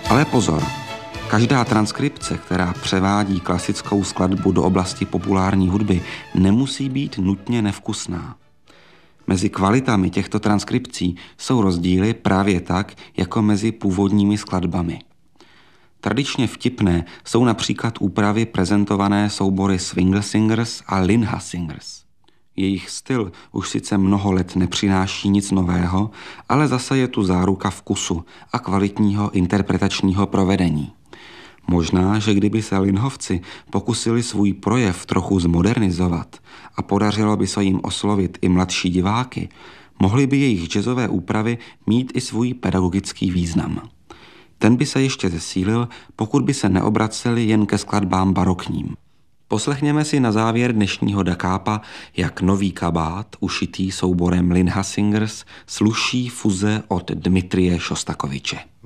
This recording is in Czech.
Ale pozor, každá transkripce, která převádí klasickou skladbu do oblasti populární hudby, nemusí být nutně nevkusná. Mezi kvalitami těchto transkripcí jsou rozdíly právě tak, jako mezi původními skladbami. Tradičně vtipné jsou například úpravy prezentované soubory Swingle Singers a Linha Singers. Jejich styl už sice mnoho let nepřináší nic nového, ale zase je tu záruka vkusu a kvalitního interpretačního provedení. Možná, že kdyby se Linhovci pokusili svůj projev trochu zmodernizovat a podařilo by se jim oslovit i mladší diváky, mohly by jejich jazzové úpravy mít i svůj pedagogický význam. Ten by se ještě zesílil, pokud by se neobraceli jen ke skladbám barokním. Poslechněme si na závěr dnešního dakápa, jak nový kabát, ušitý souborem Linha Singers, sluší fuze od Dmitrije Šostakoviče.